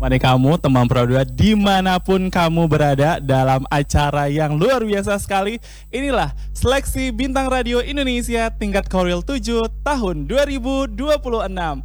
Menemani kamu, teman Pro 2, dimanapun kamu berada dalam acara yang luar biasa sekali. Inilah Seleksi Bintang Radio Indonesia tingkat Korwil 7 tahun 2026.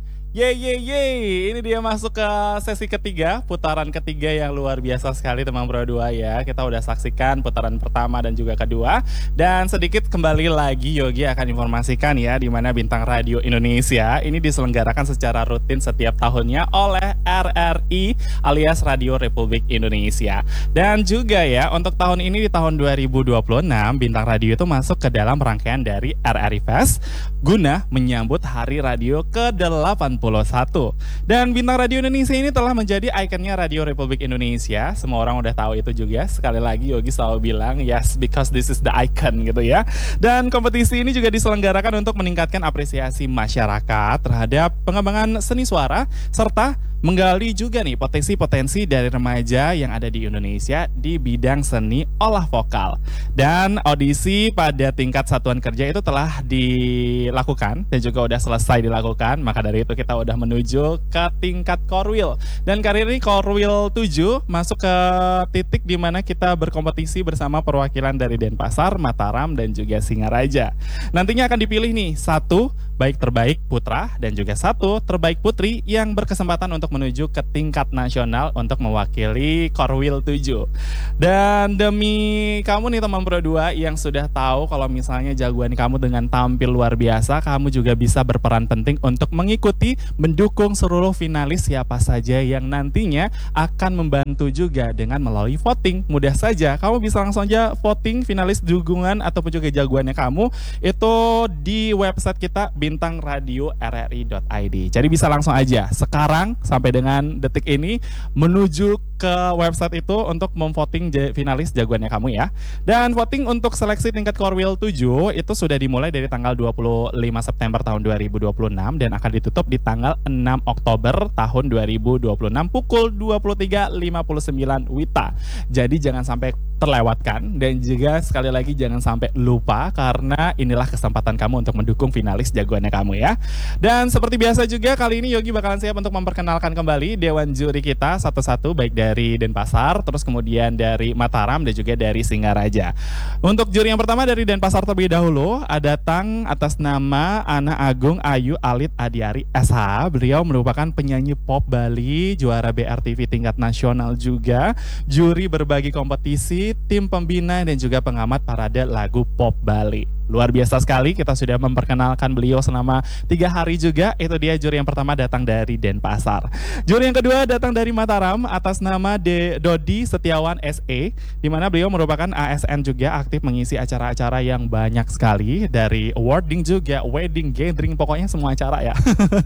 Yeay, ini dia masuk ke sesi ketiga, putaran ketiga yang luar biasa sekali teman Pro 2 ya. Kita udah saksikan putaran pertama dan juga kedua. Dan sedikit kembali lagi Yogi akan informasikan ya, di mana Bintang Radio Indonesia ini diselenggarakan secara rutin setiap tahunnya oleh RRI alias Radio Republik Indonesia. Dan juga ya, untuk tahun ini di tahun 2026 Bintang Radio itu masuk ke dalam rangkaian dari RRI Fest guna menyambut Hari Radio ke-81. Dan Bintang Radio Indonesia ini telah menjadi ikonnya Radio Republik Indonesia. Semua orang udah tahu itu juga. Sekali lagi Yogi selalu bilang, yes, because this is the icon gitu ya. Dan kompetisi ini juga diselenggarakan untuk meningkatkan apresiasi masyarakat terhadap pengembangan seni suara serta menggali juga nih potensi-potensi dari remaja yang ada di Indonesia di bidang seni olah vokal. Dan audisi pada tingkat satuan kerja itu telah dilakukan dan juga udah selesai dilakukan. Maka dari itu kita udah menuju ke tingkat Korwil. Dan kali ini Korwil 7 masuk ke titik di mana kita berkompetisi bersama perwakilan dari Denpasar, Mataram, dan juga Singaraja. Nantinya akan dipilih nih satu baik terbaik putra dan juga satu terbaik putri yang berkesempatan untuk menuju ke tingkat nasional untuk mewakili Korwil 7. Dan demi kamu nih teman Pro 2 yang sudah tahu kalau misalnya jagoan kamu dengan tampil luar biasa, kamu juga bisa berperan penting untuk mengikuti, mendukung seluruh finalis siapa saja yang nantinya akan membantu juga dengan melalui voting. Mudah saja, kamu bisa langsung aja voting finalis dukungan ataupun juga jagoannya kamu itu di website kita bintangradio.rri.id. Jadi bisa langsung aja sekarang sampai dengan detik ini menuju ke website itu untuk memvoting finalis jagoannya kamu ya. Dan voting untuk seleksi tingkat Korwil 7 itu sudah dimulai dari tanggal 25 September tahun 2026 dan akan ditutup di tanggal 6 Oktober tahun 2026 pukul 23.59 WITA. Jadi jangan sampai terlewatkan dan juga sekali lagi jangan sampai lupa karena inilah kesempatan kamu untuk mendukung finalis jagoannya kamu ya. Dan seperti biasa juga kali ini Yogi bakalan siap untuk memperkenalkan kembali dewan juri kita satu-satu, baik dari Denpasar, terus kemudian dari Mataram dan juga dari Singaraja. Untuk juri yang pertama dari Denpasar terlebih dahulu, datang atas nama Ana Agung Ayu Alit Adiari SH. Beliau merupakan penyanyi pop Bali, juara BRTV tingkat nasional juga, juri berbagai kompetisi, tim pembina dan juga pengamat parade lagu pop Bali. Luar biasa sekali, kita sudah memperkenalkan beliau selama 3 hari juga. Itu dia juri yang pertama datang dari Denpasar. Juri yang kedua datang dari Mataram atas nama Dodi Setiawan SE, di mana beliau merupakan ASN juga, aktif mengisi acara-acara yang banyak sekali, dari awarding juga, wedding, gathering, pokoknya semua acara ya.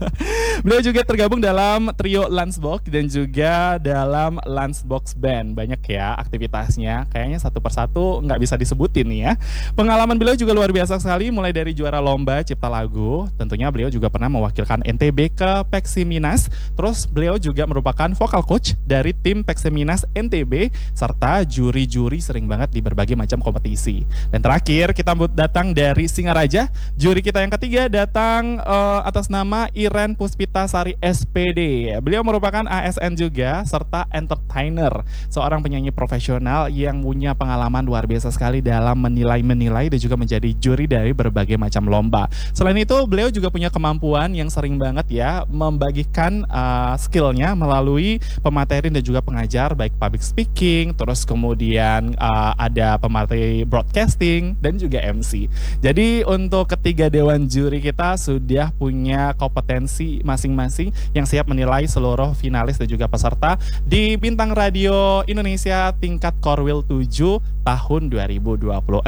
Beliau juga tergabung dalam trio Lunchbox dan juga dalam Lunchbox Band. Banyak ya aktivitasnya, kayaknya satu persatu nggak bisa disebutin nih ya. Pengalaman beliau juga luar biasa sekali, mulai dari juara lomba cipta lagu, tentunya beliau juga pernah mewakilkan NTB ke Peksiminas, terus beliau juga merupakan vokal coach dari tim Peksiminas NTB, serta juri-juri sering banget di berbagai macam kompetisi. Dan terakhir kita datang dari Singaraja, juri kita yang ketiga datang atas nama Iren Puspita Sari SPD. Beliau merupakan ASN juga, serta entertainer, seorang penyanyi profesional yang punya pengalaman luar biasa sekali dalam menilai dan juga menjadi juri dari berbagai macam lomba. Selain itu beliau juga punya kemampuan yang sering banget ya membagikan skillnya melalui pemateri dan juga pengajar, baik public speaking, terus kemudian ada pemateri broadcasting dan juga MC. Jadi untuk ketiga dewan juri kita sudah punya kompetensi masing-masing yang siap menilai seluruh finalis dan juga peserta di Bintang Radio Indonesia tingkat Korwil 7 tahun 2026.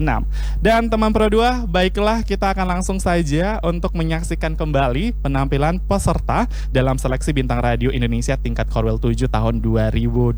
Dan teman Pro 2, baiklah kita akan langsung saja untuk menyaksikan kembali penampilan peserta dalam seleksi Bintang Radio Indonesia tingkat Korwil 7 tahun 2026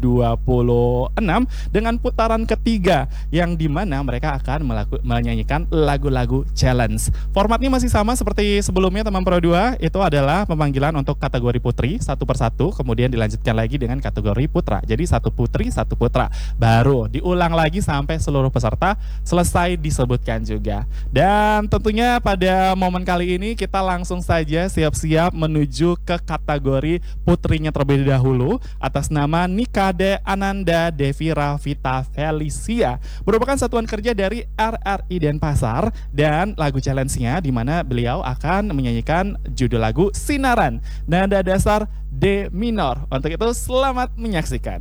dengan putaran ketiga yang dimana mereka akan menyanyikan lagu-lagu challenge. Formatnya masih sama seperti sebelumnya teman Pro 2, itu adalah pemanggilan untuk kategori putri satu persatu, kemudian dilanjutkan lagi dengan kategori putra. Jadi satu putri, satu putra. Baru diulang lagi sampai seluruh peserta selesai disebutkan juga. Dan tentunya pada momen kali ini kita langsung saja siap-siap menuju ke kategori putrinya terlebih dahulu atas nama Nikade Ananda Devi Rafita Felicia. Merupakan satuan kerja dari RRI Denpasar dan lagu challenge-nya di mana beliau akan menyanyikan judul lagu Sinaran nada dasar D minor. Untuk itu selamat menyaksikan.